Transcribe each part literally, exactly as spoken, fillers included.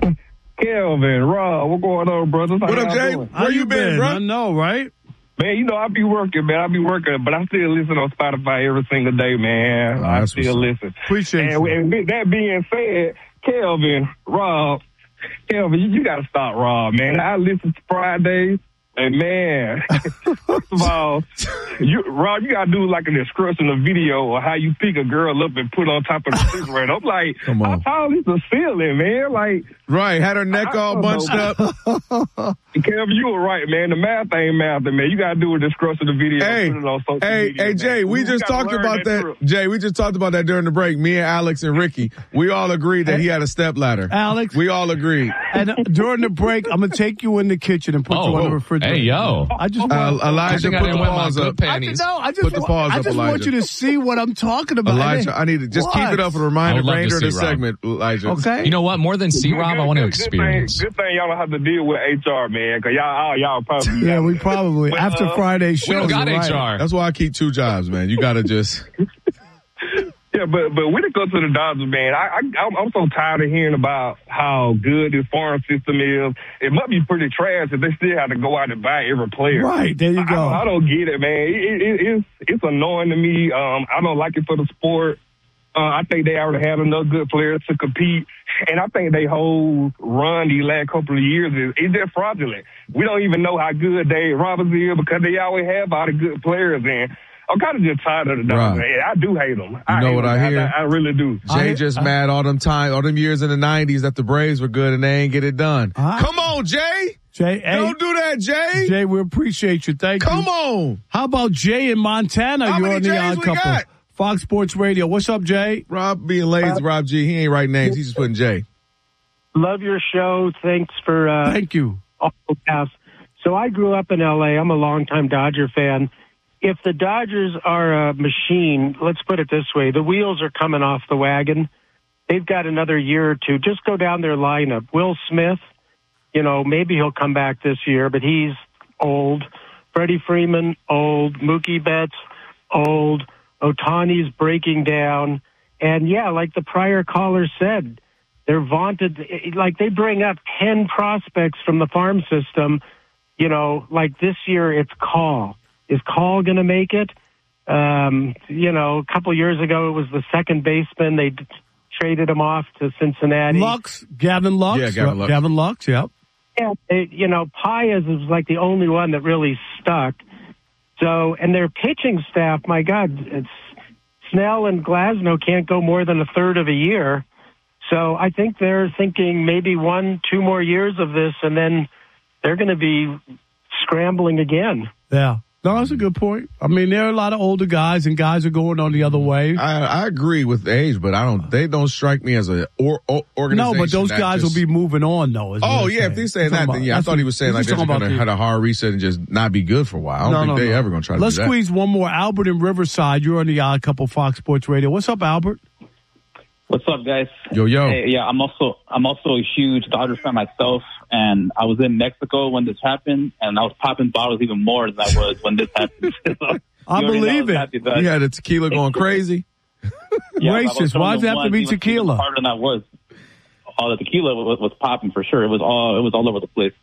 Kelvin, Rob, what's going on, brothers? What up, Jay? Doing? Where you been, bro? I know, right? Man, you know, I be working, man. I be working, but I still listen on Spotify every single day, man. Oh, I still listen. Appreciate and, you. And that being said, Kelvin, Rob, Kelvin, you, you got to stop, Rob, man. I listen to Fridays. And man, first of all, you, Rob, you gotta do like a description of video of how you pick a girl up and put on top of the refrigerator. I'm like, Come on. how tall is the ceiling, man? Like, right, had her neck I all bunched know. up. Kevin, you were right, man. The math ain't math, man. You gotta do a description of the video. Hey, and put it on social hey, media, hey, man. Jay, we You just gotta talked learn about that. trip. Jay, we just talked about that during the break. Me and Alex and Ricky, we all agreed that he had a stepladder. Alex, we all agreed. And uh, during the break, I'm gonna take you in the kitchen and put Oh, you on the oh. refrigerator. Hey, yo. I just Uh, want, Elijah, I think I put didn't the wear my paws good up. panties. no, I just, Put the want, paws I up, just want Elijah. you to see what I'm talking about. Elijah, I need to just What? keep it up for the I reminder would love brain to during this see, Rob. segment, Elijah. Okay. You know what? More than C Rob, I want to Good- good thing- experience. Good thing y'all don't have to deal with H R, man, because y'all, all y'all probably. Yeah, we probably But, after uh, Friday's show. We don't got you're H right. R. That's why I keep two jobs, man. You got to just. Yeah, but but when it comes to the Dodgers, man, I, I I'm so tired of hearing about how good this farm system is. It must be pretty trash if they still have to go out and buy every player. Right, there you I, go. I, I don't get it, man. It, it, it's it's annoying to me. Um, I don't like it for the sport. Uh, I think they already have enough good players to compete, and I think they whole run these last couple of years is it's just fraudulent. We don't even know how good Dave Roberts is because they always have all the good players in. I'm kind of just tired of the Dodgers. Right. I do hate them. You I know hate what them. I hear? I, I really do. Jay I- just I- mad all them time, all them years in the nineties that the Braves were good and they ain't get it done. Huh? Come on, Jay. Jay, hey, Don't do that, Jay. Jay, we appreciate you. Thank Come you. on. How about Jay in Montana? How You're many on the Jays Odd we Couple. got? Fox Sports Radio. What's up, Jay? Rob being lazy, Rob G. He ain't writing names. He's just putting Jay. Love your show. Thanks for uh, Thank you. all the past. So I grew up in L A. I'm a longtime Dodger fan. If the Dodgers are a machine, let's put it this way, the wheels are coming off the wagon. They've got another year or two. Just go down their lineup. Will Smith, you know, maybe he'll come back this year, but he's old. Freddie Freeman, old. Mookie Betts, old. Ohtani's breaking down. And, yeah, like the prior caller said, they're vaunted, like they bring up ten prospects from the farm system. You know, like this year it's Call. Is Call going to make it? Um, you know, a couple years ago it was the second baseman. They d- traded him off to Cincinnati. Lux, Gavin Lux. Yeah, Gavin Lux. Gavin Lux, yep. Yeah, they, you know, Paez is like the only one that really stuck. So, and their pitching staff, my God, it's Snell and Glasnow can't go more than a third of a year. So I think they're thinking maybe one, two more years of this, and then they're going to be scrambling again. Yeah. No, that's a good point. I mean, there are a lot of older guys, and guys are going on the other way. I, I agree with age, but I don't. They don't strike me as a or, or, organization. No, but those that guys just, will be moving on, though. is what Oh I'm yeah, saying. if he's saying Talking that, about- then yeah, I that's thought what- he was saying he's like they're talking just about going to the- have a hard reset and just not be good for a while. I don't No, think no, they no. ever going to try to Let's do that. squeeze one more. Albert in Riverside. You're on the Odd Couple Fox Sports Radio. What's up, Albert? What's up, guys? Yo, yo. Hey, yeah, I'm also I'm also a huge Dodgers fan myself, and I was in Mexico when this happened, and I was popping bottles even more than I was when this happened. So, I you already know believe was it. happy that- You had the tequila going crazy. Yeah, I was Racist. showing Why does them it have to one, be even tequila? Harder than I was. All the tequila was, was popping for sure. It was all it was all over the place.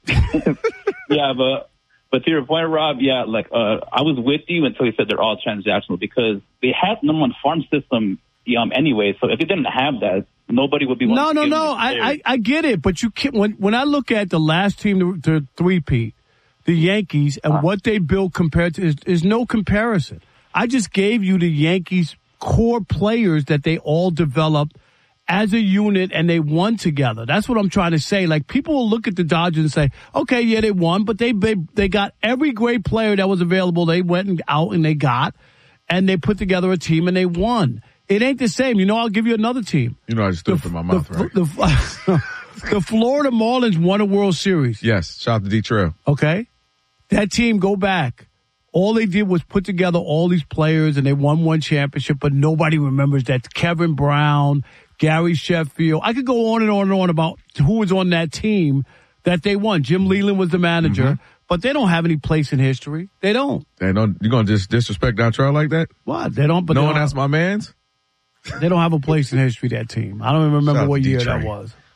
Yeah, but but to your point, Rob, yeah, like uh, I was with you until you said they're all transactional because they had number one farm system um, anyway. So if they didn't have that, nobody would be. No, wanting no, to give no. them I, these I, I get it, but you can't. When when I look at the last team to, to three-peat, the Yankees, and Uh. what they built compared to is, is no comparison. I just gave you the Yankees' core players that they all developed as a unit and they won together. That's what I'm trying to say. Like, people will look at the Dodgers and say, okay, yeah, they won, but they they, they got every great player that was available. They went and out and they got, and they put together a team and they won. It ain't the same. You know, I'll give you another team. You know, I just threw it in my mouth, the, right? The, the Florida Marlins won a World Series. Yes. Shout out to D. Trail. Okay? That team, go back. All they did was put together all these players, and they won one championship, but nobody remembers that. Kevin Brown, Gary Sheffield. I could go on and on and on about who was on that team that they won. Jim Leland was the manager, Mm-hmm. but they don't have any place in history. They don't. They don't. You going to just disrespect Don Trail like that? What? They don't. But No they one don't- asked my man's? They don't have a place in history, that team. I don't even remember Shout out what to year D-Train. that was.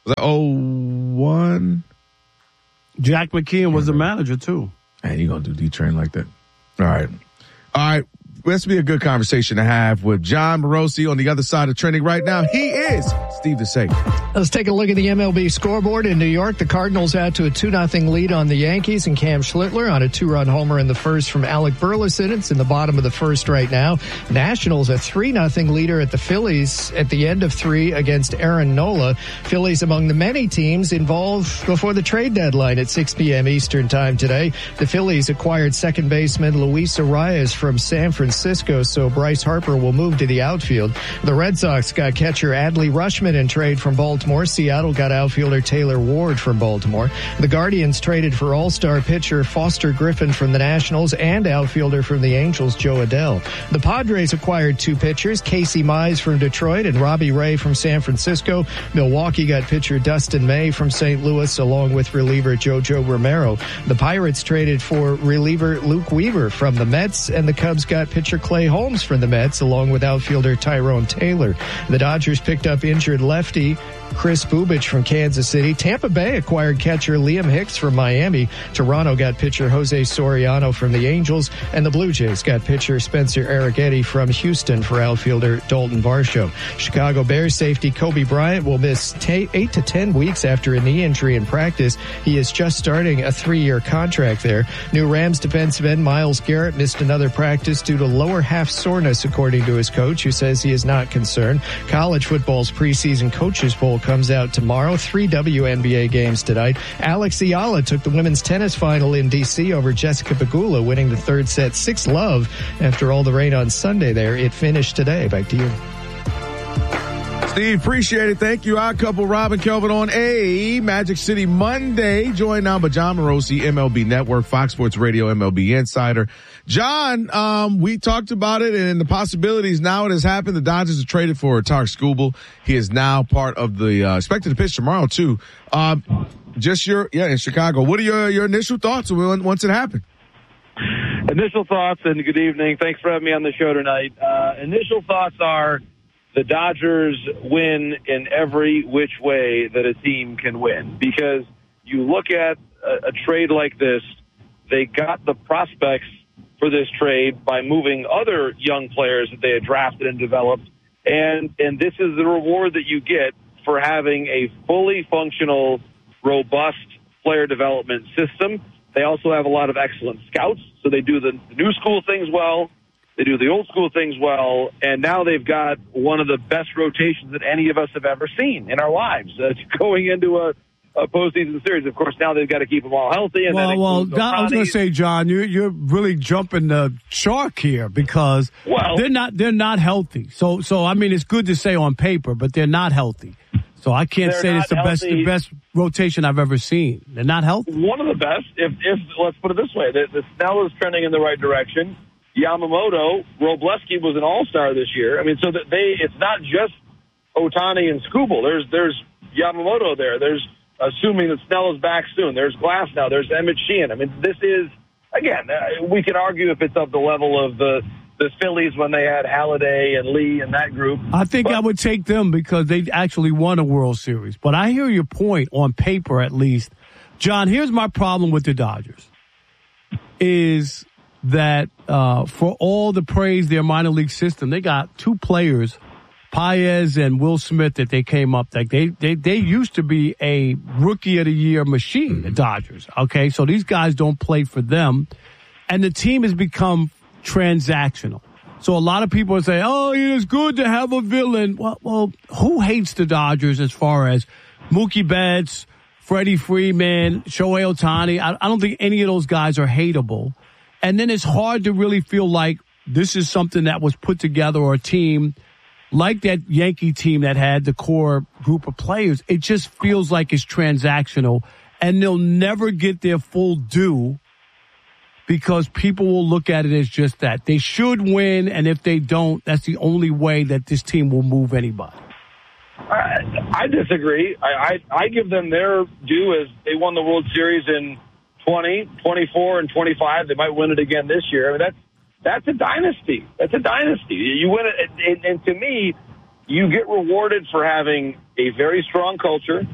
Was that oh one? Jack McKeon was the manager, too. Man, you going to do D-Train like that. All right. All right. This will be a good conversation to have with Jon Morosi on the other side of trending right now. He is Steve DeSager. Let's take a look at the M L B scoreboard in New York. The Cardinals out to a two nothing lead on the Yankees, and Cam Schlittler on a two-run homer in the first from Alec Burleson. It's in the bottom of the first right now. Nationals a three nothing leader at the Phillies at the end of three against Aaron Nola. Phillies among the many teams involved before the trade deadline at six p.m. Eastern time today. The Phillies acquired second baseman Luis Arias from San Francisco, so Bryce Harper will move to the outfield. The Red Sox got catcher Adley Rutschman in trade from Baltimore. Seattle got outfielder Taylor Ward from Baltimore. The Guardians traded for all-star pitcher Foster Griffin from the Nationals and outfielder from the Angels Joe Adell. The Padres acquired two pitchers, Casey Mize from Detroit and Robbie Ray from San Francisco. Milwaukee got pitcher Dustin May from Saint Louis along with reliever JoJo Romero. The Pirates traded for reliever Luke Weaver from the Mets, and the Cubs got pitcher Clay Holmes from the Mets along with outfielder Tyrone Taylor. The Dodgers picked up injured lefty Chris Bubich from Kansas City. Tampa Bay acquired catcher Liam Hicks from Miami. Toronto got pitcher Jose Soriano from the Angels, and the Blue Jays got pitcher Spencer Arrighetti from Houston for outfielder Dalton Varsho. Chicago Bears safety Kobe Bryant will miss t- eight to ten weeks after a knee injury in practice. He is just starting a three-year contract there. New Rams defensive end Myles Garrett missed another practice due to lower half soreness, according to his coach, who says he is not concerned. College football's preseason coaches poll comes out tomorrow. Three W N B A games tonight. Alex Ayala took the women's tennis final in D C over Jessica Pegula, winning the third set six love after all the rain on Sunday there. It finished today. Back to you. Steve, appreciate it. Thank you. Our couple, Rob and Kelvin, on a Magic City Monday. Joined now by Jon Morosi, M L B Network, Fox Sports Radio, M L B Insider. John, um, we talked about it and the possibilities. Now it has happened. The Dodgers have traded for Tarek Skubal. He is now part of the, uh, expected to pitch tomorrow too. Um, just your, yeah, in Chicago. What are your, your initial thoughts once it happened? Initial thoughts, and good evening. Thanks for having me on the show tonight. Uh, initial thoughts are the Dodgers win in every which way that a team can win, because you look at a, a trade like this, they got the prospects for this trade by moving other young players that they had drafted and developed. And, and this is the reward that you get for having a fully functional, robust player development system. They also have a lot of excellent scouts, so they do the new school things well. They do the old school things well, and now they've got one of the best rotations that any of us have ever seen in our lives uh, going into a, a postseason series. Of course, now they've got to keep them all healthy. And well, well, I was going to say, John, you're you're really jumping the shark here because well, they're not they're not healthy. So so I mean, it's good to say on paper, but they're not healthy. So I can't say it's the healthy. best the best rotation I've ever seen. They're not healthy. One of the best. If if let's put it this way, the, the Snell is trending in the right direction. Yamamoto, Robleski was an all-star this year. I mean, so that they, it's not just Ohtani and Skubal. There's, there's Yamamoto there. There's, assuming that Snell is back soon. There's Glass now. There's Emmett Sheehan. I mean, this is, again, uh, we can argue if it's of the level of the, the Phillies when they had Halladay and Lee and that group. I think but, I would take them because they actually won a World Series. But I hear your point on paper, at least. John, here's my problem with the Dodgers is that uh, for all the praise their minor league system, they got two players, Paez and Will Smith, that they came up. Like they, they, they used to be a rookie of the year machine, the Dodgers. Okay, so these guys don't play for them, and the team has become transactional. So a lot of people say, "Oh, it's good to have a villain." Well, well, who hates the Dodgers as far as Mookie Betts, Freddie Freeman, Shohei Ohtani? I, I don't think any of those guys are hateable. And then it's hard to really feel like this is something that was put together, or a team like that Yankee team that had the core group of players. It just feels like it's transactional, and they'll never get their full due because people will look at it as just that. They should win, and if they don't, that's the only way that this team will move anybody. I, I disagree. I, I, I give them their due as they won the World Series in twenty, twenty-four, and twenty-five. They might win it again this year. I mean, that's that's a dynasty. That's a dynasty. You win it, and, and to me, you get rewarded for having a very strong culture,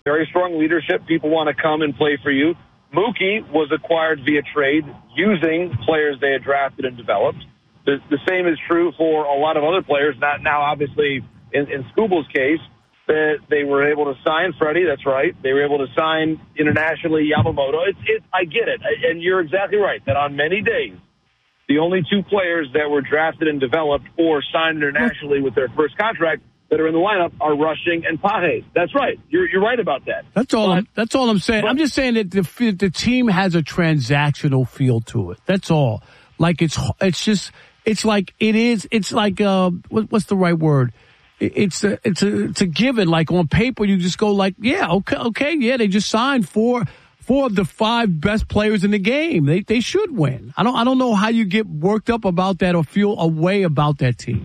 very strong leadership. People want to come and play for you. Mookie was acquired via trade using players they had drafted and developed. The, the same is true for a lot of other players. Not now, obviously, in, in Skubal's case, that they were able to sign Freddie. That's right. They were able to sign internationally Yamamoto. It's, it's, I get it. And you're exactly right that on many days, the only two players that were drafted and developed or signed internationally with their first contract that are in the lineup are Rushing and Pages. That's right. You're you're right about that. That's all. But, I'm, that's all I'm saying. But, I'm just saying that the the team has a transactional feel to it. That's all. Like it's it's just it's like it is. It's like uh, what, what's the right word? It's a it's a it's a given. Like on paper, you just go like, yeah, okay, okay, yeah. They just signed four four of the five best players in the game. They they should win. I don't I don't know how you get worked up about that or feel a way about that team.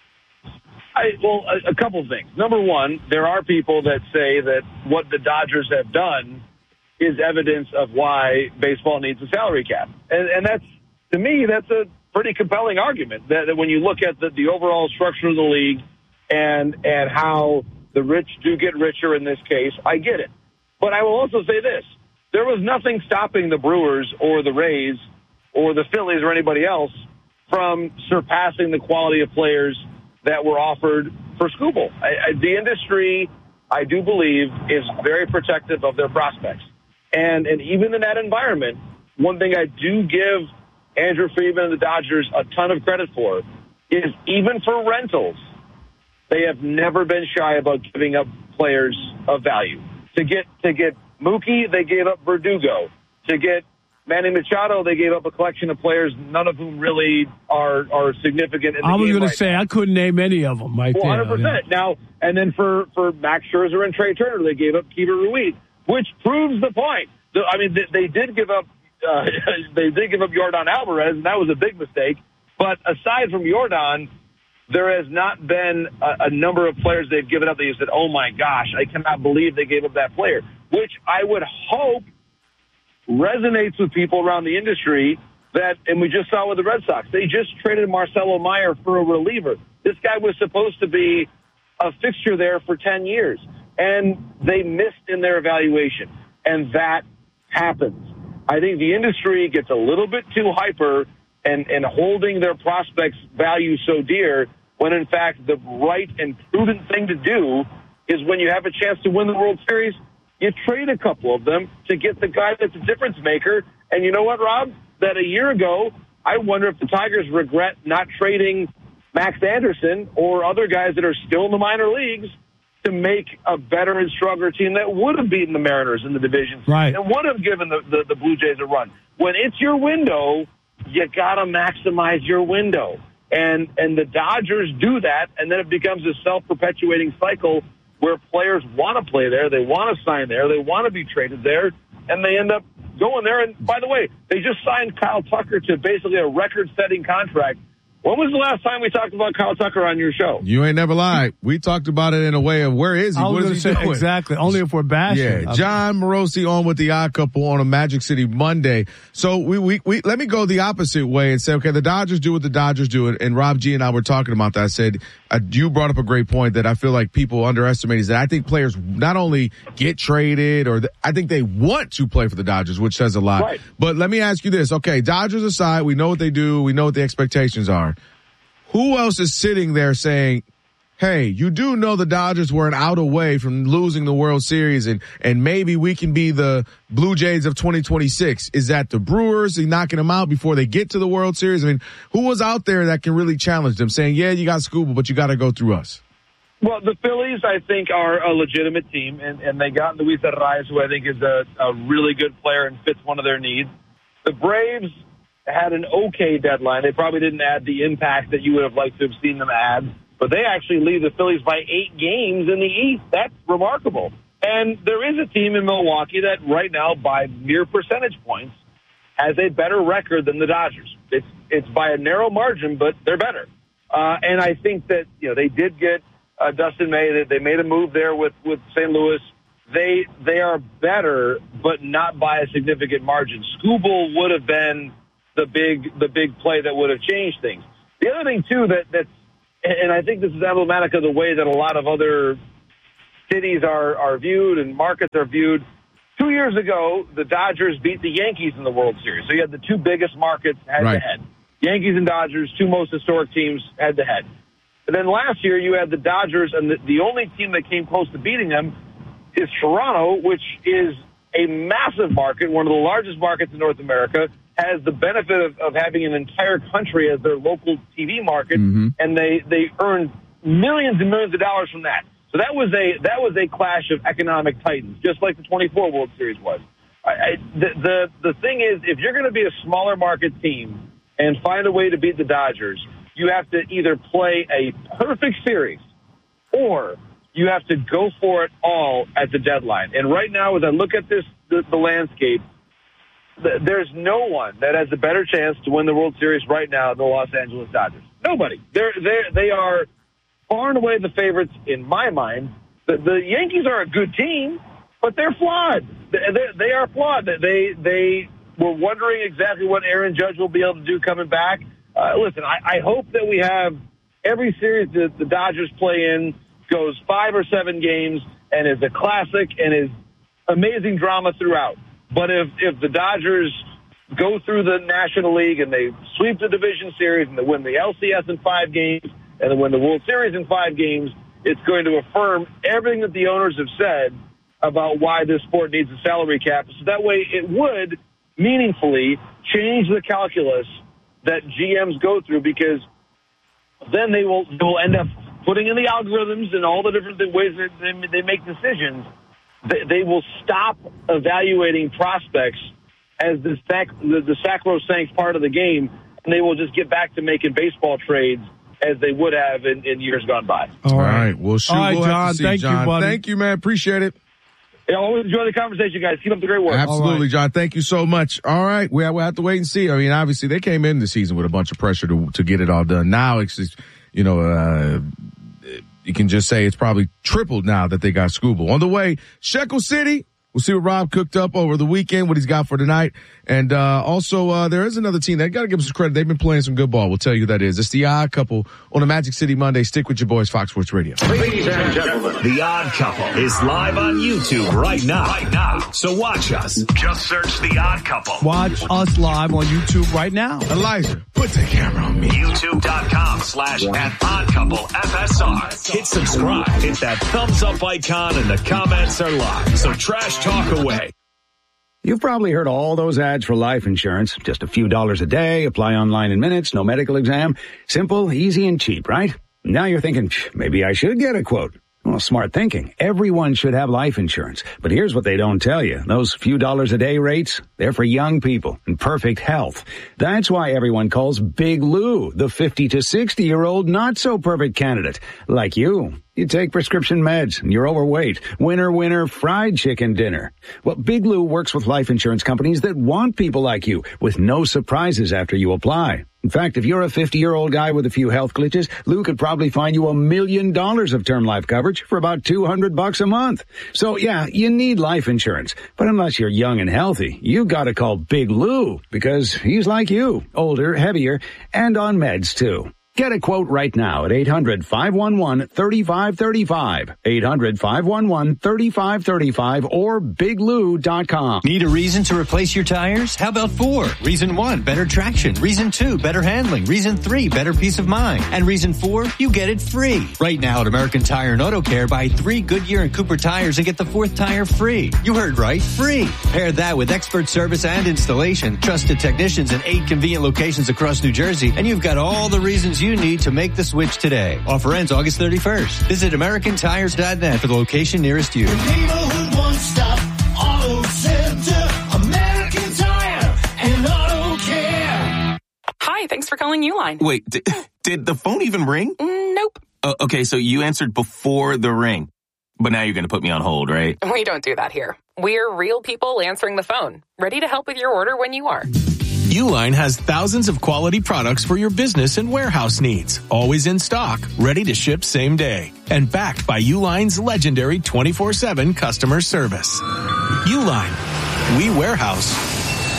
I, well, a, a couple things. Number one, there are people that say that what the Dodgers have done is evidence of why baseball needs a salary cap. And, and that's, to me, that's a pretty compelling argument, that, that when you look at the, the overall structure of the league and and how the rich do get richer in this case, I get it. But I will also say this. There was nothing stopping the Brewers or the Rays or the Phillies or anybody else from surpassing the quality of players that were offered for Skubal. I, I, the industry, I do believe, is very protective of their prospects. And and even in that environment, one thing I do give Andrew Friedman and the Dodgers a ton of credit for is even for rentals, they have never been shy about giving up players of value. To get to get Mookie, they gave up Verdugo. To get Manny Machado, they gave up a collection of players, none of whom really are are significant in the I was going to say, now. I couldn't name any of them right well, there. one hundred percent. Yeah. Now, and then for, for Max Scherzer and Trey Turner, they gave up Keibert Ruiz, which proves the point. The, I mean, they, they did give up uh, they did give up Yordan Alvarez, and that was a big mistake. But aside from Yordan, there has not been a, a number of players they've given up that you said, oh, my gosh, I cannot believe they gave up that player, which I would hope resonates with people around the industry that, and we just saw with the Red Sox, they just traded Marcelo Meyer for a reliever. This guy was supposed to be a fixture there for ten years, and they missed in their evaluation, and that happens. I think the industry gets a little bit too hyper and, and holding their prospects' value so dear when, in fact, the right and prudent thing to do is when you have a chance to win the World Series, you trade a couple of them to get the guy that's a difference maker. And you know what, Rob? That a year ago, I wonder if the Tigers regret not trading Max Anderson or other guys that are still in the minor leagues to make a better and stronger team that would have beaten the Mariners in the division right. and would have given the, the, the Blue Jays a run. When it's your window, you got to maximize your window. And, and the Dodgers do that, and then it becomes a self-perpetuating cycle where players want to play there, they want to sign there, they want to be traded there, and they end up going there. And by the way, they just signed Kyle Tucker to basically a record-setting contract. When was the last time we talked about Kyle Tucker on your show? You ain't never lied. We talked about it in a way of where is he? I was what going is to he say doing? exactly. Only if we're bashing. Yeah, John Morosi on with the Odd Couple on a Magic City Monday. So we, we, we, let me go the opposite way and say, okay, the Dodgers do what the Dodgers do. And, and Rob G and I were talking about that. I said, uh, you brought up a great point that I feel like people underestimate is that I think players not only get traded or the, I think they want to play for the Dodgers, which says a lot. Right. But let me ask you this. Okay, Dodgers aside, we know what they do. We know what the expectations are. Who else is sitting there saying, hey, you do know the Dodgers were an out away from losing the World Series and, and maybe we can be the Blue Jays of twenty twenty-six. Is that the Brewers? Are you knocking them out before they get to the World Series? I mean, who was out there that can really challenge them saying, yeah, you got Skubal, but you got to go through us? Well, the Phillies, I think, are a legitimate team, and, and they got Luis Arraez, who I think is a, a really good player and fits one of their needs. The Braves had an okay deadline. They probably didn't add the impact that you would have liked to have seen them add, but they actually lead the Phillies by eight games in the East. That's remarkable. And there is a team in Milwaukee that right now, by mere percentage points, has a better record than the Dodgers. It's it's by a narrow margin, but they're better. Uh, and I think that, you know, they did get uh, Dustin May. They, they made a move there with, with Saint Louis. They they are better, but not by a significant margin. Skubal would have been the big the big play that would have changed things. The other thing, too, that that's, and I think this is emblematic of the way that a lot of other cities are, are viewed and markets are viewed. Two years ago, the Dodgers beat the Yankees in the World Series. So you had the two biggest markets head-to-head. Right. Yankees and Dodgers, two most historic teams head-to-head. And then last year, you had the Dodgers, and the, the only team that came close to beating them is Toronto, which is a massive market, one of the largest markets in North America, has the benefit of, of having an entire country as their local T V market, mm-hmm. and they, they earned millions and millions of dollars from that. So that was a that was a clash of economic titans, just like the twenty-four World Series was. I, I, the, the the thing is, if you're going to be a smaller market team and find a way to beat the Dodgers, you have to either play a perfect series or you have to go for it all at the deadline. And right now, as I look at this the, the landscape, th- there's no one that has a better chance to win the World Series right now than the Los Angeles Dodgers. Nobody. They're they they are far and away the favorites in my mind. The, the Yankees are a good team, but they're flawed. They, they, they are flawed. They they were wondering exactly what Aaron Judge will be able to do coming back. Uh, listen, I, I hope that we have every series that the Dodgers play in goes five or seven games and is a classic and is amazing drama throughout. But if, if the Dodgers go through the National League and they sweep the division series and they win the L C S in five games and then win the World Series in five games, it's going to affirm everything that the owners have said about why this sport needs a salary cap. So that way it would meaningfully change the calculus that G Ms go through, because then they will, they will end up putting in the algorithms and all the different ways that they, they make decisions. They, they will stop evaluating prospects as the, sac, the, the sacrosanct part of the game, and they will just get back to making baseball trades as they would have in, in years gone by. All right. Well, shoot, All right, we'll John. have to see, thank John. you, buddy. Thank you, man. Appreciate it. I always enjoy the conversation, guys. Keep up the great work. Absolutely, right. John. Thank you so much. All right. We, we'll have to wait and see. I mean, obviously, they came in the season with a bunch of pressure to to get it all done. Now, it's just, you know, uh, you can just say it's probably tripled now that they got Scooble. On the way, Shekel City. We'll see what Rob cooked up over the weekend, what he's got for tonight. And, uh, also, uh, there is another team that got to give us some credit. They've been playing some good ball. We'll tell you who that is. It's the Odd Couple on a Magic City Monday. Stick with your boys, Fox Sports Radio. Ladies and gentlemen, the Odd Couple is live on YouTube right now. Right now. So watch us. Just search the Odd Couple. Watch us live on YouTube right now. Elijah, put the camera on me. YouTube.com slash at Odd Couple F S R. Hit subscribe. Hit that thumbs up icon and the comments are live. So trash talk away. You've probably heard all those ads for life insurance. Just a few dollars a day, apply online in minutes, no medical exam. Simple, easy, and cheap, right? Now you're thinking, maybe I should get a quote. Well, smart thinking. Everyone should have life insurance. But here's what they don't tell you. Those few dollars a day rates, they're for young people in perfect health. That's why everyone calls Big Lou the fifty to sixty year old not so perfect candidate. Like you. You take prescription meds and you're overweight. Winner, winner, fried chicken dinner. Well, Big Lou works with life insurance companies that want people like you with no surprises after you apply. In fact, if you're a fifty-year-old guy with a few health glitches, Lou could probably find you a million dollars of term life coverage for about two hundred bucks a month. So yeah, you need life insurance. But unless you're young and healthy, you gotta call Big Lou because he's like you, older, heavier, and on meds too. Get a quote right now at eight hundred, five one one, three five three five, eight hundred, five one one, three five three five, or big lou dot com. Need a reason to replace your tires? How about four? Reason one, better traction. Reason two, better handling. Reason three, better peace of mind. And reason four, you get it free. Right now at American Tire and Auto Care, buy three Goodyear and Cooper tires and get the fourth tire free. You heard right, free. Pair that with expert service and installation, trusted technicians in eight convenient locations across New Jersey, and you've got all the reasons you need to make the switch today. Offer ends August thirty-first. Visit American Tires dot net for the location nearest you. Neighborhood one-stop auto center, American Tire and Auto Care. Hi, thanks for calling Uline. Wait, did, did the phone even ring? Nope. Uh, okay, so you answered before the ring, but now you're going to put me on hold, right? We don't do that here. We're real people answering the phone, ready to help with your order when you are. Uline has thousands of quality products for your business and warehouse needs. Always in stock, ready to ship same day. And backed by Uline's legendary twenty-four seven customer service. Uline. We warehouse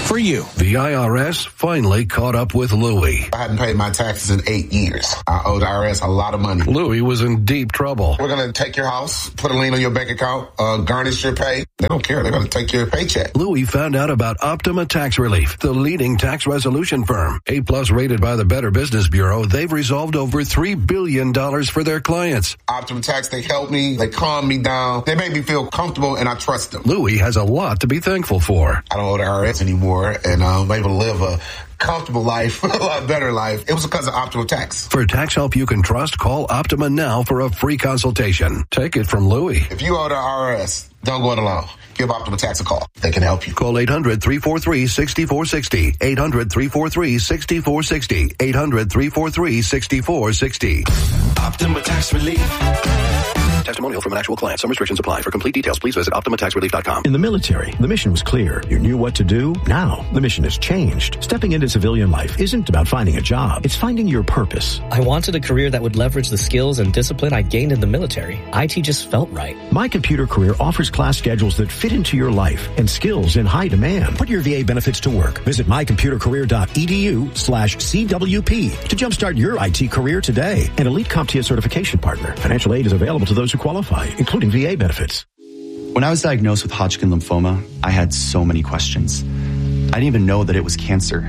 for you. The I R S finally caught up with Louie. I hadn't paid my taxes in eight years. I owed the I R S a lot of money. Louie was in deep trouble. We're going to take your house, put a lien on your bank account, uh, garnish your pay. They don't care. They're going to take your paycheck. Louie found out about Optima Tax Relief, the leading tax resolution firm. A-plus rated by the Better Business Bureau, they've resolved over three billion dollars for their clients. Optima Tax, they helped me. They calmed me down. They made me feel comfortable, and I trust them. Louie has a lot to be thankful for. I don't owe the I R S anymore, and I'm able to live a comfortable life, a lot better life. It was because of Optima Tax. For tax help you can trust, call Optima now for a free consultation. Take it from Louie. If you owe the I R S, don't go it alone. Give Optima Tax a call. They can help you. Call eight hundred, three four three, six four six zero. eight hundred, three four three, six four six zero. eight hundred, three four three, six four six zero. Optima Tax Relief. Testimonial from an actual client. Some restrictions apply. For complete details, please visit optima tax relief dot com. In the military, the mission was clear. You knew what to do. Now, the mission has changed. Stepping into civilian life isn't about finding a job. It's finding your purpose. I wanted a career that would leverage the skills and discipline I gained in the military. I T just felt right. My Computer Career offers class schedules that fit into your life and skills in high demand. Put your V A benefits to work. Visit my computer career dot e d u slash C W P to jumpstart your I T career today. An elite CompTIA certification partner. Financial aid is available to those who qualify, including V A benefits. When I was diagnosed with Hodgkin lymphoma, I had so many questions. I didn't even know that it was cancer.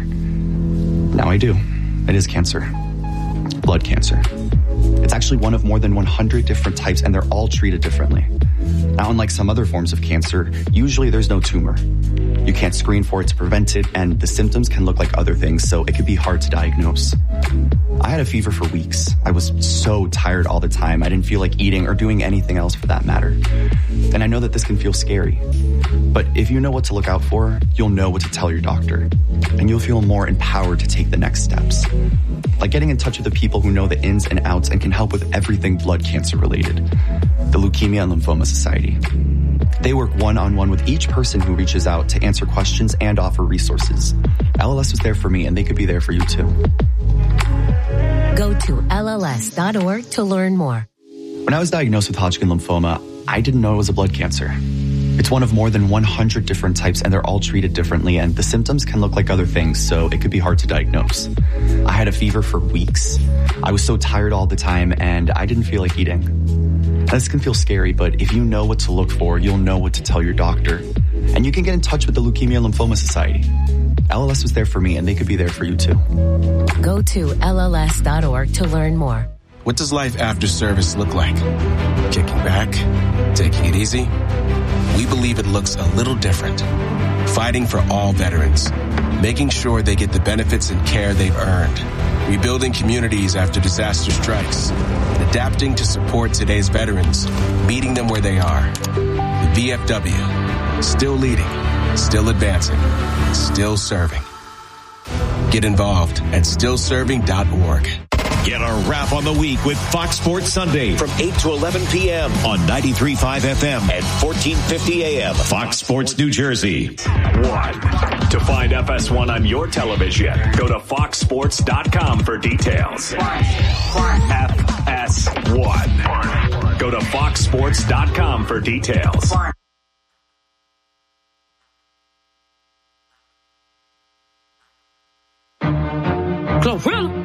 Now I do. It is cancer. Blood cancer. It's actually one of more than one hundred different types, and they're all treated differently. Now, unlike some other forms of cancer, usually there's no tumor. You can't screen for it to prevent it, and the symptoms can look like other things, so it could be hard to diagnose. I had a fever for weeks. I was so tired all the time. I didn't feel like eating or doing anything else for that matter. And I know that this can feel scary. But if you know what to look out for, you'll know what to tell your doctor. And you'll feel more empowered to take the next steps. Like getting in touch with the people who know the ins and outs and can help with everything blood cancer related. The Leukemia and Lymphoma Society. They work one-on-one with each person who reaches out to answer questions and offer resources. L L S was there for me, and they could be there for you too. Go to L L S dot org to learn more. When I was diagnosed with Hodgkin lymphoma, I didn't know it was a blood cancer. It's one of more than one hundred different types, and they're all treated differently, and the symptoms can look like other things, so it could be hard to diagnose. I had a fever for weeks. I was so tired all the time, and I didn't feel like eating. This can feel scary, but if you know what to look for, you'll know what to tell your doctor. And you can get in touch with the Leukemia and Lymphoma Society. L L S was there for me, and they could be there for you too. Go to L L S dot org to learn more. What does life after service look like? Kicking back? Taking it easy? We believe it looks a little different. Fighting for all veterans. Making sure they get the benefits and care they've earned. Rebuilding communities after disaster strikes. And adapting to support today's veterans. Meeting them where they are. The V F W. Still leading. Still advancing. Still serving. Get involved at still serving dot org. Get a wrap on the week with Fox Sports Sunday from eight to eleven p.m. on ninety-three point five F M and fourteen fifty A M. Fox Sports New Jersey. One. To find F S one on your television, go to fox sports dot com for details. F S one. Go to fox sports dot com for details. Glorilla.